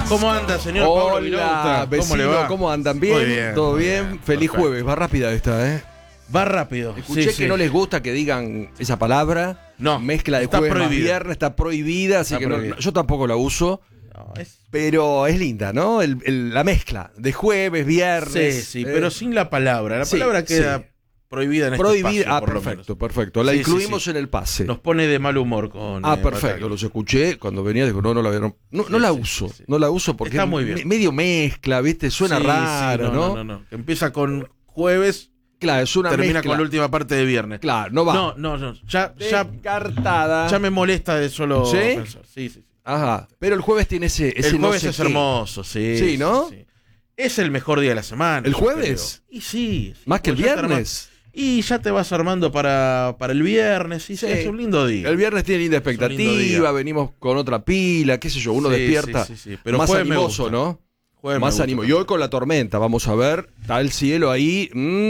¿Cómo anda, señor Pablo Vilauta? Hola, vecino, ¿Cómo le va? ¿cómo andan? ¿Bien? Muy bien, ¿Todo muy bien? bien. Feliz Perfecto. jueves, va rápida esta, ¿eh? Va rápido. Escuché sí, que sí. no les gusta que digan esa palabra. No, Mezcla de está jueves más prohibida. viernes, está prohibida, así Está que no, prohibida. yo tampoco la uso. No, Pero es linda, ¿no? La mezcla de jueves, viernes. Sí, sí, pero sin la palabra. La sí, palabra queda sí. prohibida en este Prohibida. espacio, por lo Perfecto, menos. perfecto. La Sí, incluimos sí. en el pase. Nos pone de mal humor con... Perfecto, Bataglia. los escuché cuando venía, digo, no la vieron. No Sí, la sí, uso, sí. no la uso porque Está muy bien. medio mezcla, ¿viste? Suena Sí, sí, raro, ¿no? No. Que empieza con jueves, Claro, es una termina mezcla. con la última parte de viernes. Claro, no va. No. Ya Descartada. me molesta de solo ¿Sí? pensar. Sí. Ajá. Pero el jueves tiene ese El no jueves sé es qué. hermoso, sí. Sí, ¿no? Sí. Es el mejor día de la semana. ¿El yo jueves? creo. Y sí. Más que el porque ya te viernes. Y ya te vas armando para el viernes. Sí, Sí. es un lindo día. El viernes tiene linda Es un lindo expectativa, día. venimos con otra pila, qué sé yo, uno Sí, despierta sí. Pero más jueves me animoso, gusta. ¿no? Jueves me Más gusta ánimo. Y también. hoy con la tormenta, vamos a ver, está el cielo ahí,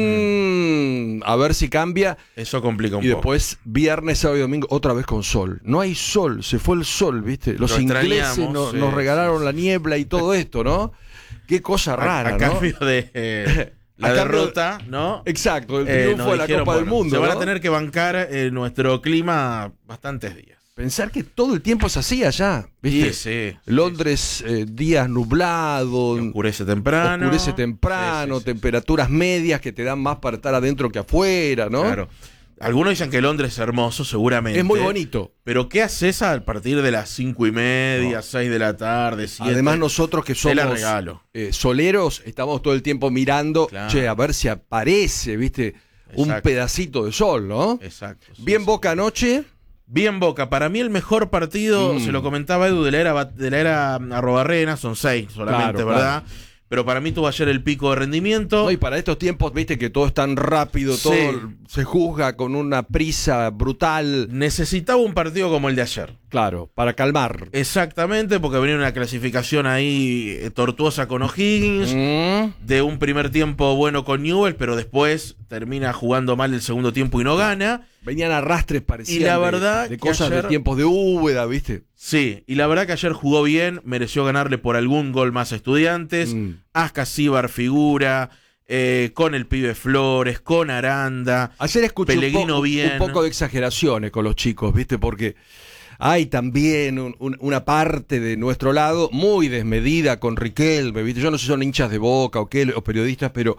a ver si cambia. Eso complica un Y poco. después, viernes, sábado y domingo, otra vez con sol. No hay sol, se fue el sol, ¿viste? Los Lo ingleses extrañamos, sí, nos regalaron sí. la niebla y todo esto, ¿no? Qué cosa rara, a ¿no? cambio de la A cambio- derrota, ¿no? Exacto, el Nos triunfo de la dijeron, Copa del bueno, Mundo. se van ¿no? a tener que bancar nuestro clima bastantes días. Pensar que todo el tiempo es así allá, ¿viste? Sí. Londres, días nublados, Oscurece temprano. Sí. temperaturas medias que te dan más para estar adentro que afuera, ¿no? Claro. Algunos dicen que Londres es hermoso, seguramente. Es muy bonito. Pero ¿qué haces a partir de las 5:30, 6 de la tarde, 7? Además nosotros que Te la somos regalo. soleros, estamos todo el tiempo mirando, Claro. che, a ver si aparece, ¿viste? Un Exacto. pedacito de sol, ¿no? Exacto. sí, Bien sí. Boca anoche. Bien Boca. Para mí el mejor partido, se lo comentaba Edu, de la era Arrobarrena, son 6 solamente, Claro, ¿verdad? Pero para mí tuvo ayer el pico de rendimiento. No, y para estos tiempos, viste que todo es tan rápido, Sí. todo se juzga con una prisa brutal. Necesitaba un partido como el de ayer. Claro, para calmar. Exactamente, porque venía una clasificación ahí tortuosa con O'Higgins, de un primer tiempo bueno con Newell, pero después termina jugando mal el segundo tiempo y no gana. Venían arrastres parecidos. Y la verdad de que cosas ayer- de tiempos de Úbeda, ¿viste? Sí, y la verdad que ayer jugó bien, mereció ganarle por algún gol más a Estudiantes. Asca Síbar figura, con el pibe Flores, con Aranda. Ayer escuché Pellegrino bien. un poco de exageraciones con los chicos, ¿viste? Porque hay también una parte de nuestro lado muy desmedida con Riquelme, ¿viste? Yo no sé si son hinchas de Boca o qué, o periodistas, pero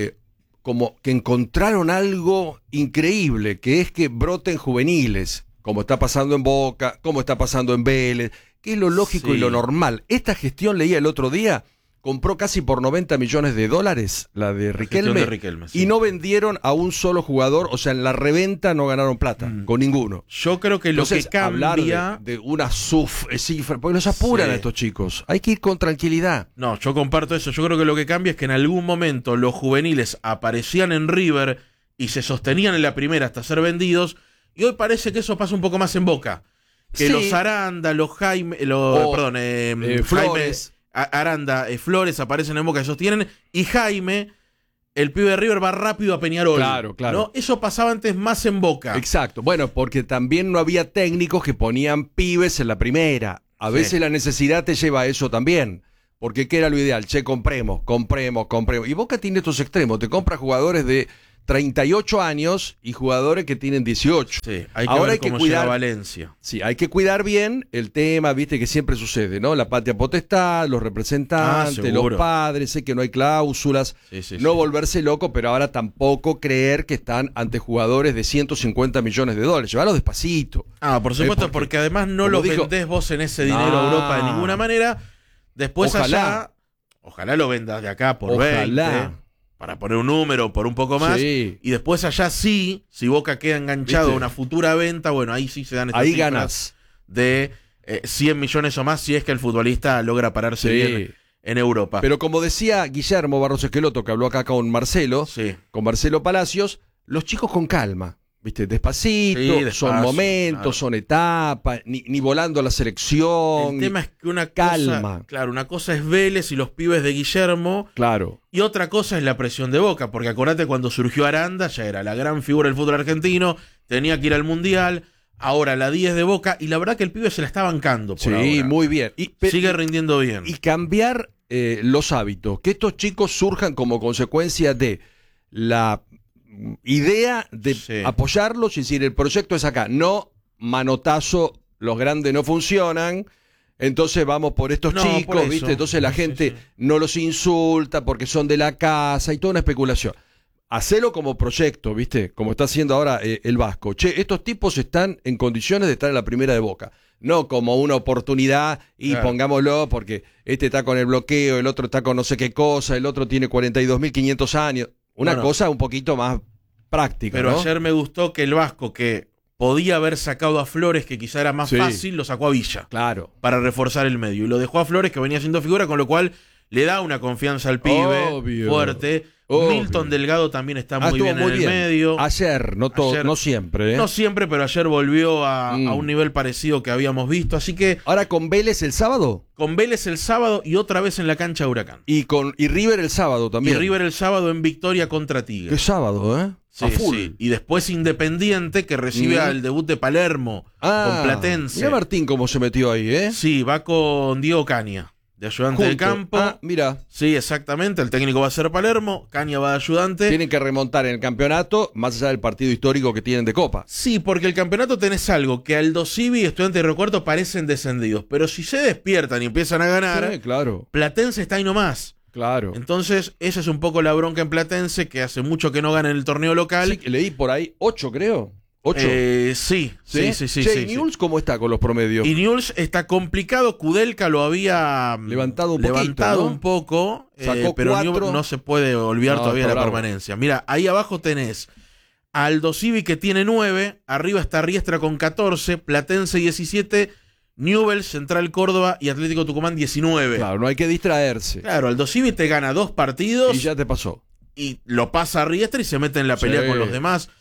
como que encontraron algo increíble, que es que broten juveniles, como está pasando en Boca, como está pasando en Vélez, que es lo lógico Sí. y lo normal. Esta gestión, leía el otro día, compró casi por $90 millones, la de Riquelme, sí. y no vendieron a un solo jugador, o sea, en la reventa no ganaron plata, con ninguno. Yo creo que Entonces, lo que hablar cambia... de una cifra, porque los apuran Sí. a estos chicos, hay que ir con tranquilidad. No, yo comparto eso. Yo creo que lo que cambia es que en algún momento los juveniles aparecían en River y se sostenían en la primera hasta ser vendidos, y hoy parece que eso pasa un poco más en Boca. Que Sí. los Aranda, los Jaime, Flores. Aranda, Flores aparecen en Boca y sostienen, y Jaime, el pibe de River, va rápido a Peñarol. Claro. ¿no? Eso pasaba antes más en Boca. Exacto, bueno, porque también no había técnicos que ponían pibes en la primera. A Sí. veces la necesidad te lleva a eso también. Porque ¿qué era lo ideal? Che, compremos. Y Boca tiene estos extremos, te compra jugadores de 38 años y jugadores que tienen 18. Sí, hay que Ahora ver hay que cómo cuidar- llega Valencia. Sí, hay que cuidar bien el tema, viste que siempre sucede, ¿no? La patria potestad, los representantes, seguro. los padres, sé que no hay cláusulas, Sí, no sí. volverse loco, pero ahora tampoco creer que están ante jugadores de $150 millones. Llevarlos despacito. Por supuesto, porque, porque además no como los dijo- vendés vos en ese dinero No. a Europa de ninguna manera. Después Ojalá. ojalá lo vendas de acá por Ojalá. 20, para poner un número, por un poco más. Sí. Y después allá sí, si Boca queda enganchado ¿Viste? a una futura venta, bueno, ahí sí se dan estas Ahí cifras ganas. de 100 millones o más si es que el futbolista logra pararse Sí. bien en Europa. Pero como decía Guillermo Barros Esqueloto, que habló acá con Marcelo, Sí. con Marcelo Palacios, los chicos con calma. ¿Viste? Despacito, Sí, despacio, son momentos, claro. son etapas, ni volando a la selección. El tema es que una calma. cosa, claro, una cosa es Vélez y los pibes de Guillermo, Claro. y otra cosa es la presión de Boca, porque acordate cuando surgió Aranda, ya era la gran figura del fútbol argentino, tenía que ir al Mundial, Ahora la 10 de Boca, y la verdad que el pibe se la está bancando por Sí, ahora. muy bien. Sigue rindiendo bien. Y cambiar los hábitos, que estos chicos surjan como consecuencia de la idea de apoyarlos y decir, el proyecto es acá, no manotazo, los grandes no funcionan, entonces vamos por estos chicos, por eso. ¿viste? Entonces la gente no los insulta porque son de la casa y toda una especulación. Hacelo como proyecto, ¿viste? Como está haciendo ahora el Vasco. Che, estos tipos están en condiciones de estar en la primera de Boca. No como una oportunidad y pongámoslo porque este está con el bloqueo, el otro está con no sé qué cosa, el otro tiene 42.500 años. Una cosa un poquito más práctica, Pero ¿no? ayer me gustó que el Vasco, que podía haber sacado a Flores, que quizá era más fácil, lo sacó a Villa. Claro. Para reforzar el medio. Y lo dejó a Flores, que venía siendo figura, con lo cual le da una confianza al pibe fuerte. Milton Delgado también está muy bien en el medio. Ayer, no siempre. No siempre, pero ayer volvió a un nivel parecido que habíamos visto. Así que. Ahora con Vélez el sábado. Con Vélez el sábado y otra vez en la cancha de Huracán. Y River el sábado también. Y River el sábado en victoria contra Tigre. Qué sábado, ¿eh? Sí, sí. Y después Independiente, que recibe al debut de Palermo con Platense. Mira Martín cómo se metió ahí, ¿eh? Sí, va con Diego Caña, de ayudante de campo. Mira. Sí, exactamente. El técnico va a ser Palermo, Caña va de ayudante. Tienen que remontar en el campeonato, más allá del partido histórico que tienen de Copa. Sí, porque el campeonato tenés algo, que Aldo Civi y Estudiantes de Río Cuarto parecen descendidos, pero si se despiertan y empiezan a ganar, claro. Platense está ahí nomás. Claro. Entonces, esa es un poco la bronca en Platense, que hace mucho que no gana en el torneo local. Sí, leí por ahí 8, creo. 8. Sí. ¿Y Newell's cómo está con los promedios? Y Newell's está complicado. Kudelka lo había levantado un poco, Sacó pero 4. Newell's no se puede olvidar todavía de la permanencia. Mira, ahí abajo tenés a Aldo Civi, que tiene 9, arriba está Riestra con 14, Platense 17, Newell's, Central Córdoba y Atlético Tucumán 19. Claro, no hay que distraerse. Claro, Aldo Civi te gana 2 partidos. Y ya te pasó. Y lo pasa a Riestra y se mete en la pelea con los demás.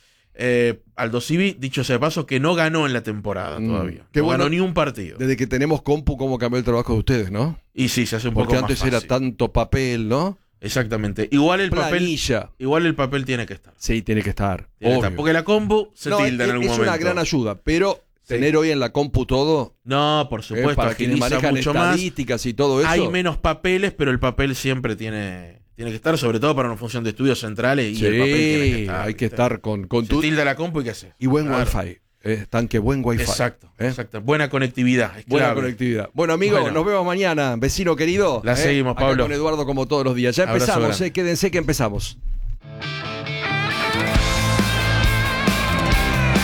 Aldo Civi, dicho sea de paso, que no ganó en la temporada todavía. No ganó ni un partido. Desde que tenemos compu, cómo cambió el trabajo de ustedes, ¿no? Y sí, se hace un poco más Porque antes era tanto papel, ¿no? Exactamente. Igual el papel tiene que estar. Sí, tiene que estar. Porque la compu se tilda en algún momento. Es una gran ayuda, pero tener hoy en la compu todo. No, por supuesto, para quienes manejan mucho estadísticas y todo eso. Hay menos papeles, pero el papel siempre tiene que estar, sobre todo para una función de estudios centrales. Y el papel tiene que estar. Hay que estar con se tilda la compu y qué hacer. Y buen wifi. Tanque, buen wifi. Exacto. Buena conectividad. Buena conectividad. Bueno, amigos, nos vemos mañana. Vecino querido. La seguimos, Pablo. Acá con Eduardo como todos los días. Ya empezamos, quédense que empezamos.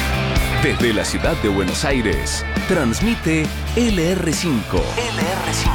Desde la ciudad de Buenos Aires, transmite LR5.